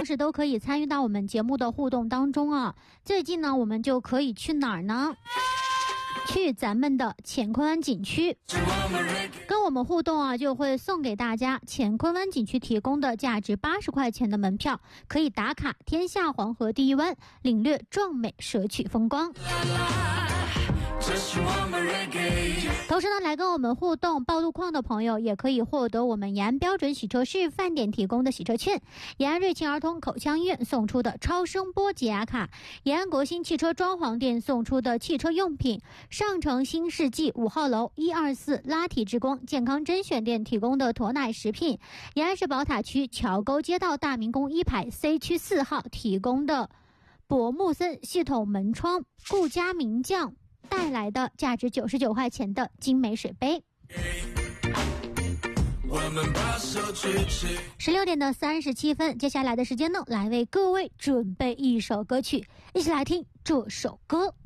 时都可以参与到我们节目的互动当中啊。最近呢，我们就可以去哪儿呢？去咱们的乾坤湾景区，跟我们互动啊，就会送给大家乾坤湾景区提供的价值80块钱的门票，可以打卡天下黄河第一湾，领略壮美摄取风光。同时呢，来跟我们互动报路况的朋友也可以获得我们延安标准洗车示范店提供的洗车券，延安瑞琴儿童口腔医院送出的超声波洁牙卡，延安国兴汽车装潢店送出的汽车用品，上城新世纪5号楼124拉体之光健康甄选店提供的驼奶食品，延安市宝塔区桥沟街道大明宫1排 C 区4号提供的博木森系统门窗，顾家名匠带来的价值99块钱的精美水杯。16点的37分，接下来的时间呢，来为各位准备一首歌曲，一起来听这首歌。